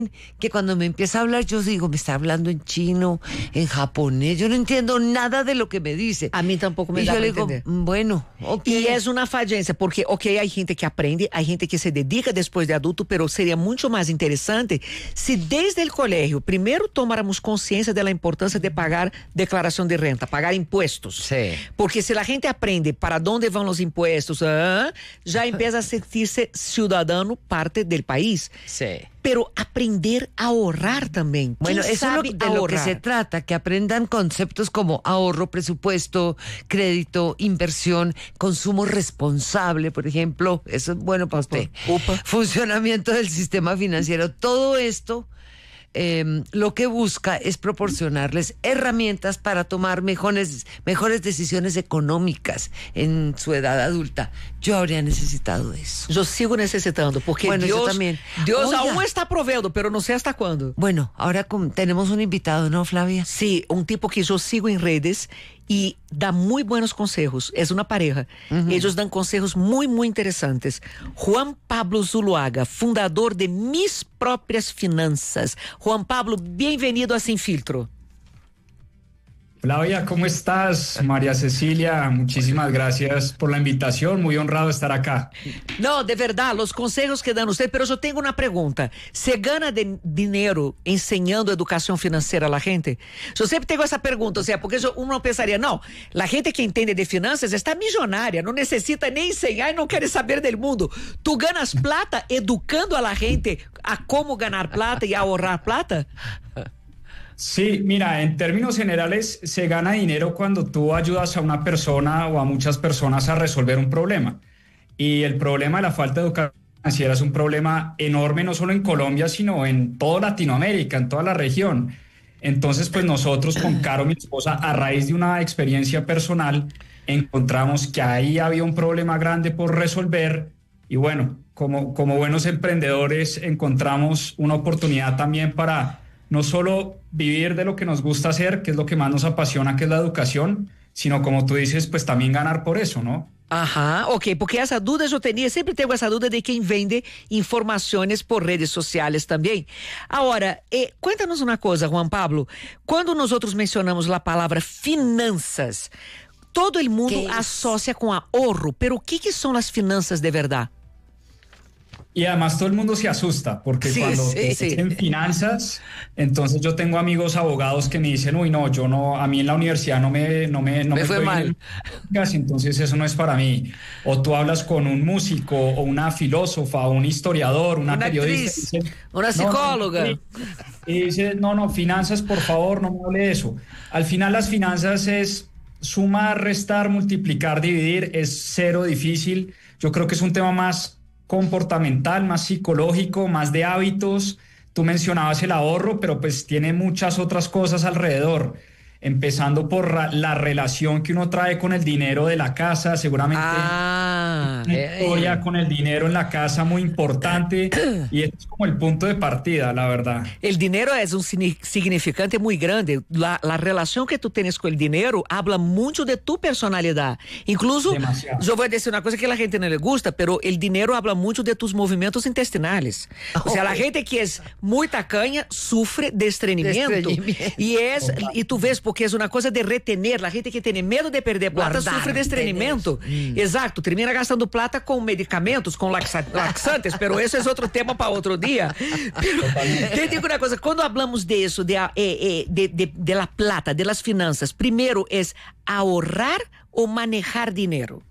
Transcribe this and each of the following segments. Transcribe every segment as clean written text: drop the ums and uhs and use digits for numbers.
que cuando me empieza a hablar yo digo, me está hablando en chino, en japonés, yo no entiendo nada de lo que me dice. A mí tampoco me Y da yo para le digo, entender. bueno, ok. E é uma fadência, porque, ok, há gente que aprende, há gente que se dedica depois de adulto, pero seria muito mais interessante se desde o colégio, primeiro tomáramos consciência da importância de pagar declaração de renta, pagar impostos. Sí. Porque se a gente aprende para onde vão os impostos, já empieza a sentir-se cidadão parte do país. Sí. Pero aprender a ahorrar también. Bueno, ¿Quién eso es sabe de lo que ahorrar? se trata, que aprendan conceptos como ahorro, presupuesto, crédito, inversión, consumo responsable, por ejemplo. Eso es bueno para usted. Upa. Funcionamiento del sistema financiero. Todo esto lo que busca es proporcionarles herramientas para tomar mejores decisiones económicas en su edad adulta. Yo habría necesitado eso. Yo sigo necesitando, porque Bueno, yo Dios, también. Dios Oiga. aún está provendo, pero no sé hasta cuándo. Bueno, ahora tenemos un invitado, ¿no, Flavia? Sí, un tipo que yo sigo en redes y da muy buenos consejos. Es una pareja. Ellos dan consejos muy, muy interesantes. Juan Pablo Zuluaga, fundador de Mis Próprias Finanças. Juan Pablo, bienvenido a Sin Filtro. Flavia, ¿cómo estás? María Cecilia, muchísimas gracias por la invitación, muy honrado de estar acá. No, de verdad, los consejos que dan usted, pero yo tengo una pregunta. ¿Se gana dinero enseñando educación financiera a la gente? Yo siempre tengo esa pregunta, o sea, porque uno pensaría, no, la gente que entiende de finanzas está millonaria, no necesita ni enseñar y no quiere saber del mundo. ¿Tú ganas plata educando a la gente a cómo ganar plata y ahorrar plata? Sí, mira, en términos generales se gana dinero cuando tú ayudas a una persona o a muchas personas a resolver un problema. Y el problema de la falta de educación financiera es un problema enorme, no solo en Colombia, sino en toda Latinoamérica, en toda la región. Entonces, pues nosotros con Caro, mi esposa, a raíz de una experiencia personal, encontramos que ahí había un problema grande por resolver y bueno, como buenos emprendedores encontramos una oportunidad también para no solo vivir de lo que nos gusta hacer, que es lo que más nos apasiona, que es la educación, sino como tú dices, pues también ganar por eso, ¿no? Ajá, ok, porque essa dúvida eu tenho, sempre tenho essa dúvida de quem vende informações por redes sociais também. Agora, cuéntanos uma coisa, Juan Pablo, quando nós outros mencionamos a palavra finanças, todo el mundo associa com ahorro, pero o que são as finanças de verdade? Y además todo el mundo se asusta porque cuando dicen finanzas, entonces yo tengo amigos abogados que me dicen, uy, no, yo no, a mí en la universidad no me fue mal. Entonces eso no es para mí. O tú hablas con un músico o una filósofa o un historiador, una periodista. Actriz, una psicóloga. Y dice, no, finanzas, por favor, no me hable de eso. Al final las finanzas es sumar, restar, multiplicar, dividir, es cero difícil. Yo creo que es un tema más comportamental, más psicológico, más de hábitos. Tú mencionabas el ahorro, pero pues tiene muchas otras cosas alrededor, empezando por la relación que uno trae con el dinero de la casa, seguramente una historia con el dinero en la casa muy importante y es como el punto de partida, la verdad. El dinero es un significante muy grande. La relación que tú tienes con el dinero habla mucho de tu personalidad. Incluso, yo voy a decir una cosa que a la gente no le gusta, pero el dinero habla mucho de tus movimientos intestinales. O sea, la gente que es muy tacaña sufre de estreñimiento. Y tú ves, porque es una cosa de retener. La gente que tiene miedo de perder plata sufre de estreñimiento. Exacto, termina gastando plata con medicamentos, con laxantes, pero eso es otro tema para otro día. Pero te digo una cosa, cuando hablamos de eso, de la plata, de las finanzas, primero es ahorrar o manejar dinero.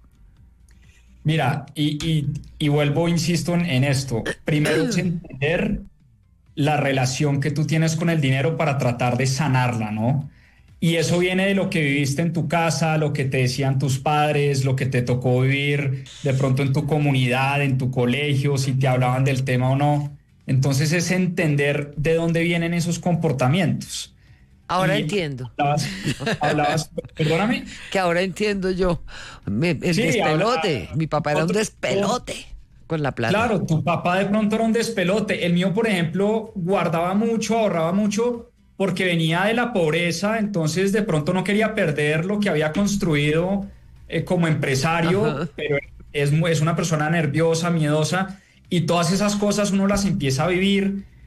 Mira, y vuelvo, insisto en esto. Primero es entender la relación que tú tienes con el dinero para tratar de sanarla, ¿no? Y eso viene de lo que viviste en tu casa, lo que te decían tus padres, lo que te tocó vivir de pronto en tu comunidad, en tu colegio, si te hablaban del tema o no. Entonces es entender de dónde vienen esos comportamientos. Ahora entiendo. Hablabas, perdóname. Que ahora entiendo yo. El despelote. Mi papá era un despelote con la plata. Claro, tu papá de pronto era un despelote. El mío, por ejemplo, guardaba mucho, ahorraba mucho, porque venía de la pobreza, entonces de pronto no quería perder lo que había construido como empresario, pero es una persona nerviosa, miedosa, y todas esas cosas uno las empieza a vivir